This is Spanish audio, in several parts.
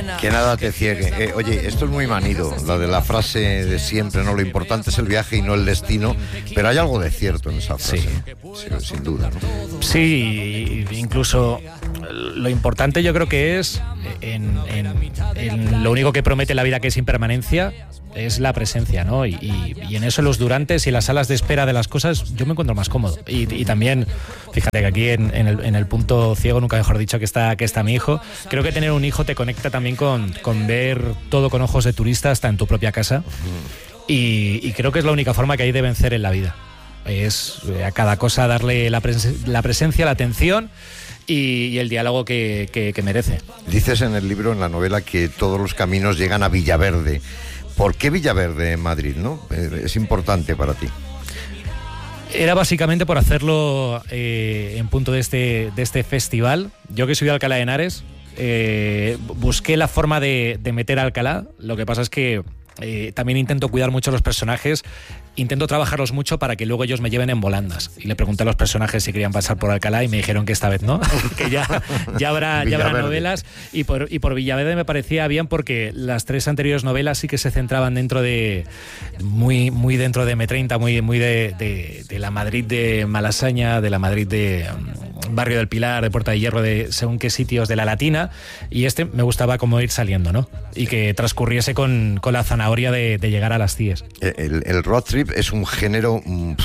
Que nada te ciegue. Oye, esto es muy manido, la de la frase de siempre, ¿no? Lo importante es el viaje y no el destino, pero hay algo de cierto en esa frase, sí, sin duda, ¿no? Sí, incluso lo importante yo creo que es en lo único que promete la vida, que es impermanencia, es la presencia, ¿no? Y en eso, los durantes y las salas de espera de las cosas, yo me encuentro más cómodo. Y también, fíjate que aquí en el punto ciego, nunca mejor dicho, que está mi hijo. Creo que tener un hijo te conecta también con ver todo con ojos de turista, hasta en tu propia casa. Y creo que es la única forma que hay de vencer en la vida. Es a cada cosa darle la presencia, la atención y el diálogo que merece. Dices en el libro, en la novela, que todos los caminos llegan a Villaverde. ¿Por qué Villaverde en Madrid, no? Es importante para ti. Era básicamente por hacerlo en punto de este festival. Yo, que soy de Alcalá de Henares, busqué la forma de meter a Alcalá. Lo que pasa es que también intento cuidar mucho a los personajes, intento trabajarlos mucho para que luego ellos me lleven en volandas. Y le pregunté a los personajes si querían pasar por Alcalá y me dijeron que esta vez no, que ya habrá novelas. Y por Villaverde me parecía bien, porque las tres anteriores novelas sí que se centraban dentro de muy dentro de M30, muy de la Madrid de Malasaña, de la Madrid de Barrio del Pilar, de Puerta de Hierro, de según qué sitios de la Latina, y me gustaba como ir saliendo, ¿no? Y que transcurriese con la zanahoria de llegar a las CIES. El road trip es un género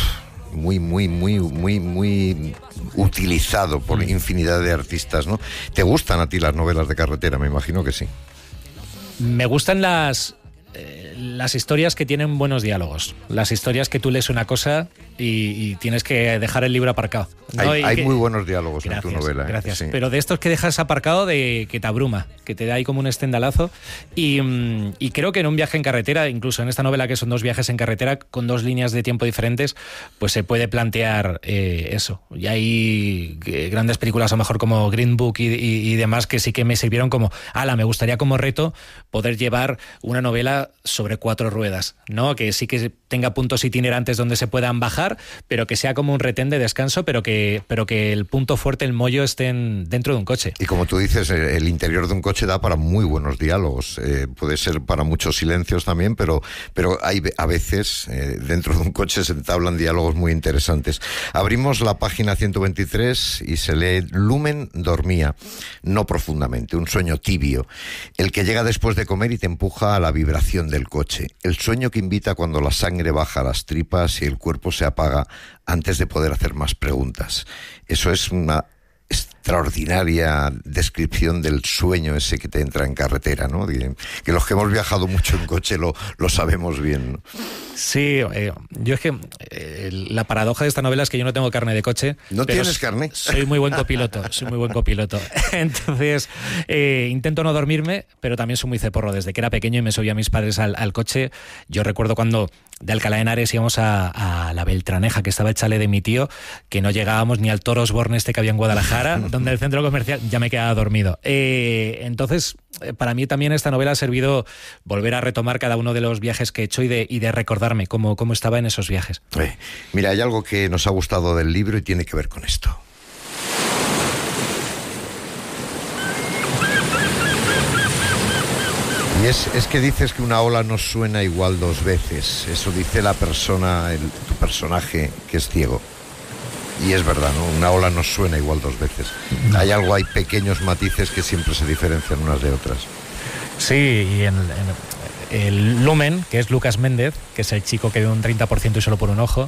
muy utilizado por infinidad de artistas, ¿no? ¿Te gustan a ti las novelas de carretera? Me imagino que sí. Me gustan las historias que tienen buenos diálogos, las historias que tú lees una cosa y tienes que dejar el libro aparcado, ¿no? Hay muy buenos diálogos, gracias, en tu novela. Gracias, sí. Pero de estos que dejas aparcado, de que te abruma, que te da ahí como un estendalazo. Y creo que en un viaje en carretera, incluso en esta novela, que son 2 viajes en carretera con 2 líneas de tiempo diferentes, pues se puede plantear eso. Y hay grandes películas, a lo mejor como Green Book y demás, que sí que me sirvieron como, me gustaría como reto poder llevar una novela sobre 4 ruedas, ¿no? Que sí que tenga puntos itinerantes donde se puedan bajar, pero que sea como un retén de descanso, pero que el punto fuerte, el mollo, estén dentro de un coche. Y como tú dices, el interior de un coche da para muy buenos diálogos. Puede ser para muchos silencios también, pero hay a veces dentro de un coche se entablan diálogos muy interesantes. Abrimos la página 123 y se lee: Lumen dormía, no profundamente, un sueño tibio, el que llega después de comer y te empuja a la vibración del coche, el sueño que invita cuando la sangre baja a las tripas y el cuerpo se apaga antes de poder hacer más preguntas. Eso es una extraordinaria descripción del sueño ese que te entra en carretera, ¿no? Que los que hemos viajado mucho en coche lo sabemos bien, ¿no? Sí, yo es que la paradoja de esta novela es que yo no tengo carne de coche. ¿No tienes carne? Soy muy buen copiloto, Entonces, intento no dormirme, pero también soy muy ceporro. Desde que era pequeño y me subía a mis padres al coche, yo recuerdo cuando de Alcalá de Henares íbamos a la Beltraneja, que estaba el chalet de mi tío, que no llegábamos ni al Toro Osborne que había en Guadalajara, donde el centro comercial ya me quedaba dormido. Entonces, para mí también esta novela ha servido volver a retomar cada uno de los viajes que he hecho y de recordarme cómo estaba en esos viajes. Mira, hay algo que nos ha gustado del libro y tiene que ver con esto. Y es que dices que una ola no suena igual 2 veces. Eso dice la persona, tu personaje, que es ciego. Y es verdad, ¿no? Una ola no suena igual 2 veces. Hay pequeños matices que siempre se diferencian unas de otras. Sí, y en el Lumen, que es Lucas Méndez, que es el chico que ve un 30% y solo por un ojo,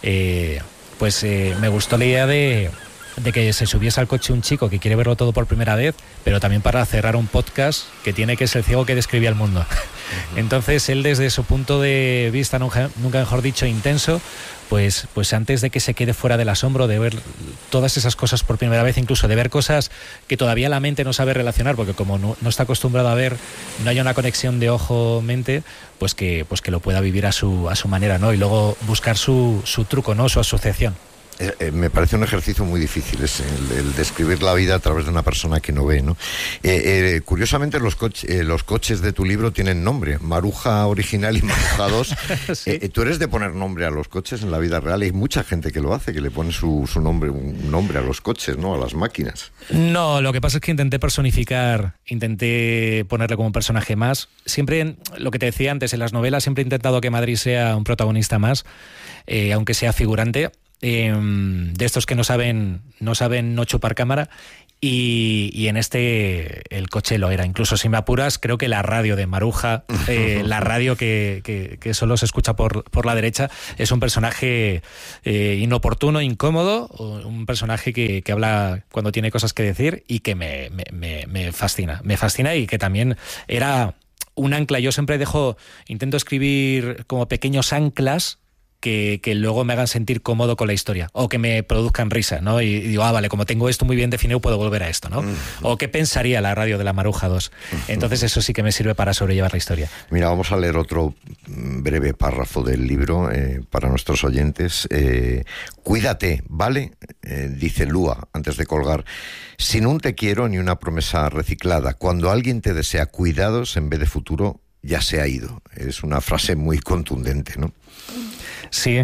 me gustó la idea de que se subiese al coche un chico que quiere verlo todo por primera vez, pero también para cerrar un podcast que es el ciego que describía el mundo. Entonces él, desde su punto de vista, nunca mejor dicho, intenso, pues antes de que se quede fuera del asombro, de ver todas esas cosas por primera vez, incluso de ver cosas que todavía la mente no sabe relacionar, porque como no está acostumbrado a ver, no hay una conexión de ojo-mente, pues que lo pueda vivir a su manera, ¿no? Y luego buscar su truco, ¿no? Su asociación. Me parece un ejercicio muy difícil, es el describir la vida a través de una persona que no ve, ¿no? Curiosamente, los coches de tu libro tienen nombre, Maruja original y Maruja 2. Sí. ¿Tú eres de poner nombre a los coches en la vida real? Hay mucha gente que lo hace, que le pone su nombre, un nombre a los coches, ¿no? A las máquinas. No, lo que pasa es que intenté ponerle como un personaje más. Siempre, lo que te decía antes, en las novelas siempre he intentado que Madrid sea un protagonista más, aunque sea figurante. De estos que no saben no chupar cámara, y en este el coche lo era. Incluso si me apuras, creo que la radio de Maruja, la radio que solo se escucha por la derecha, es un personaje inoportuno, incómodo, un personaje que habla cuando tiene cosas que decir y que me fascina, y que también era un ancla. Yo siempre intento escribir como pequeños anclas que luego me hagan sentir cómodo con la historia, o que me produzcan risa, ¿no? Y digo, vale, como tengo esto muy bien definido, puedo volver a esto, ¿no? O qué pensaría la radio de la Maruja 2. Entonces eso sí que me sirve para sobrellevar la historia. Mira, vamos a leer otro breve párrafo del libro para nuestros oyentes. Cuídate, ¿vale? Dice Lua antes de colgar. Sin un te quiero ni una promesa reciclada. Cuando alguien te desea cuidados en vez de futuro, ya se ha ido. Es una frase muy contundente, ¿no? Sí,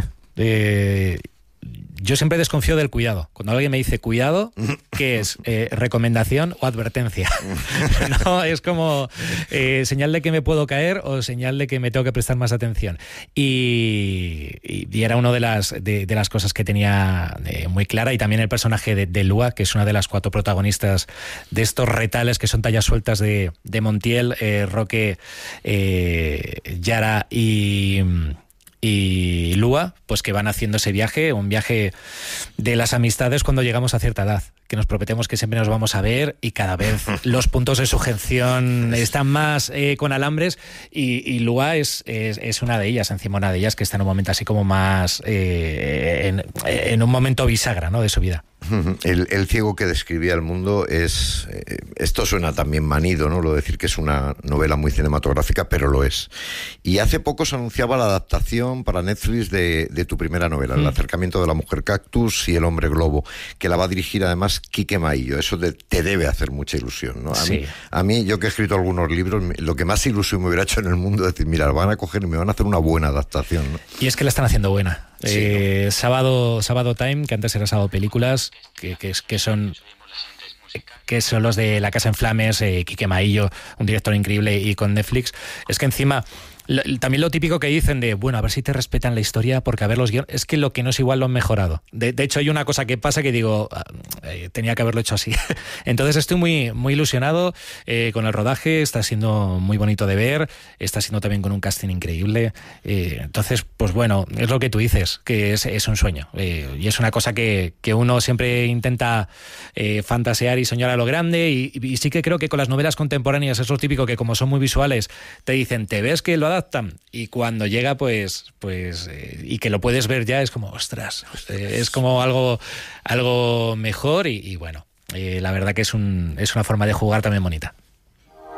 yo siempre desconfío del cuidado. Cuando alguien me dice cuidado, ¿qué es? ¿Recomendación o advertencia? No, es como señal de que me puedo caer o señal de que me tengo que prestar más atención. Y era una de las cosas que tenía muy clara. Y también el personaje de Lua, que es una de las 4 protagonistas de estos retales que son tallas sueltas de Montiel, Roque, Yara y Lua, pues que van haciendo ese viaje, un viaje de las amistades cuando llegamos a cierta edad, que nos prometemos que siempre nos vamos a ver y cada vez los puntos de sujeción están más con alambres, y Lua es una de ellas, encima una de ellas que está en un momento así como más en un momento bisagra, ¿no?, de su vida. El ciego que describía el mundo es... esto suena también manido, ¿no?, lo de decir que es una novela muy cinematográfica, pero lo es. Y hace poco se anunciaba la adaptación para Netflix de tu primera novela, El acercamiento de la mujer cactus y el hombre globo, que la va a dirigir además Quique Maillo. Eso te debe hacer mucha ilusión, ¿no? A mí, yo que he escrito algunos libros, lo que más ilusión me hubiera hecho en el mundo es decir, mira, lo van a coger y me van a hacer una buena adaptación, ¿no? Y es que la están haciendo buena. Sí, ¿no? Sábado Time, que antes era Sábado Películas, que son los de La Casa en Flames, Quique Maillo, un director increíble, y con Netflix. Es que encima... También lo típico que dicen de, bueno, a ver si te respetan la historia, porque a ver los guiones, es que lo que no es igual lo han mejorado. De hecho, hay una cosa que pasa que digo, tenía que haberlo hecho así. Entonces estoy muy, muy ilusionado con el rodaje, está siendo muy bonito de ver, está siendo también con un casting increíble. Entonces, pues bueno, es lo que tú dices, que es un sueño. Y es una cosa que uno siempre intenta fantasear y soñar a lo grande, y sí que creo que con las novelas contemporáneas es lo típico que, como son muy visuales, te dicen, ¿te ves que lo adaptan? Y cuando llega, pues y que lo puedes ver ya, es como, ostras, es como algo mejor, y bueno, la verdad que es una forma de jugar también bonita.